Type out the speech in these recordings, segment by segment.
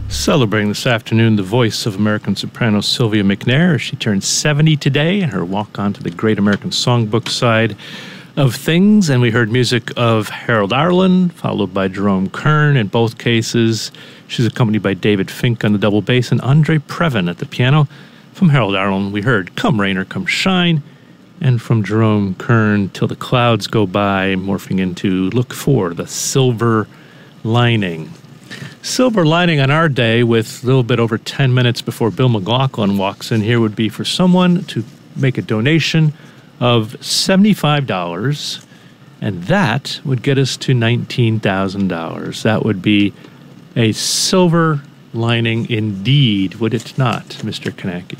Celebrating this afternoon the voice of American soprano Sylvia McNair. She turned 70 today and her walk onto the Great American Songbook side of things. And we heard music of Harold Arlen, followed by Jerome Kern. In both cases, she's accompanied by David Fink on the double bass and Andre Previn at the piano. From Harold Arlen, we heard Come Rain or Come Shine. And from Jerome Kern, Till the Clouds Go By, morphing into Look For the Silver Lining. Silver lining on our day, with a little bit over 10 minutes before Bill McLaughlin walks in here, would be for someone to make a donation of $75, and that would get us to $19,000. That would be a silver lining indeed, would it not, Mr. Konecki?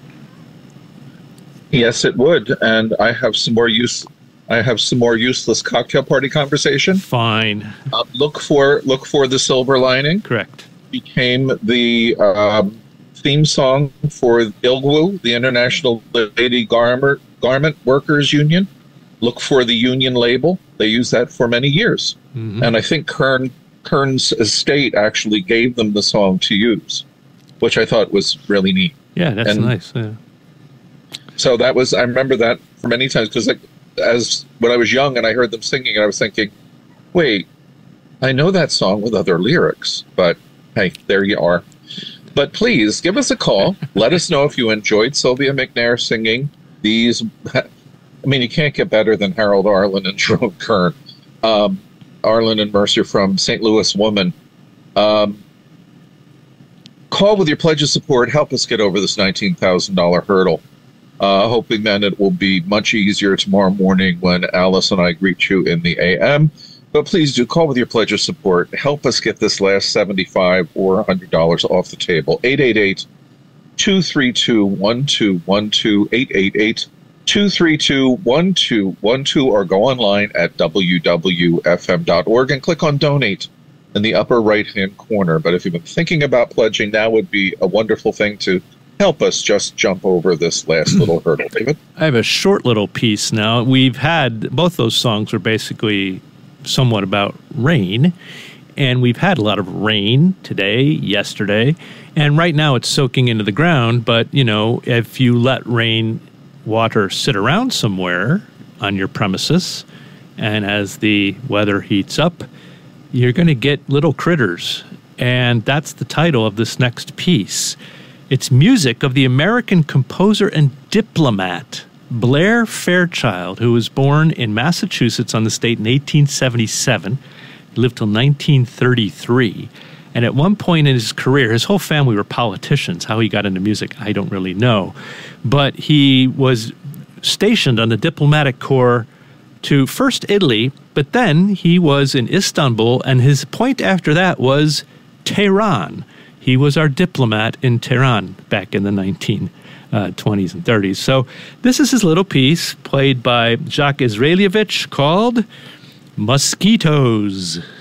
Yes, it would, and I have some more useless cocktail party conversation. Fine. Look for the silver lining. Correct. Became the theme song for ILWU, the International Lady Garment Workers Union. Look for the union label. They used that for many years, and I think Kern's estate actually gave them the song to use, which I thought was really neat. Yeah, that's nice. Yeah. So I remember that for many times, because when I was young and I heard them singing, I was thinking, wait, I know that song with other lyrics, but hey, there you are. But please give us a call. Let us know if you enjoyed Sylvia McNair singing these. I mean, you can't get better than Harold Arlen and Jerome Kern. Arlen and Mercer from St. Louis Woman. Call with your pledge of support. Help us get over this $19,000 hurdle. Hoping then it will be much easier tomorrow morning when Alice and I greet you in the AM. But please do call with your pledge of support. Help us get this last $75 or $100 off the table. 888-232-1212, 888-232-1212, or go online at www.fm.org and click on Donate in the upper right-hand corner. But if you've been thinking about pledging, now would be a wonderful thing to help us just jump over this last little hurdle, David. I have a short little piece now. We've had, both those songs were basically somewhat about rain, and we've had a lot of rain today, yesterday, and right now it's soaking into the ground, but, you know, if you let rain water sit around somewhere on your premises, and as the weather heats up, you're going to get little critters, and that's the title of this next piece. It's music of the American composer and diplomat, Blair Fairchild, who was born in Massachusetts on the state in 1877. He lived till 1933. And at one point in his career, his whole family were politicians. How he got into music, I don't really know. But he was stationed on the diplomatic corps to first Italy, but then he was in Istanbul, and his point after that was Tehran. He was our diplomat in Tehran back in the 1920s and 30s. So this is his little piece played by Jacques Israelievich called Mosquitoes.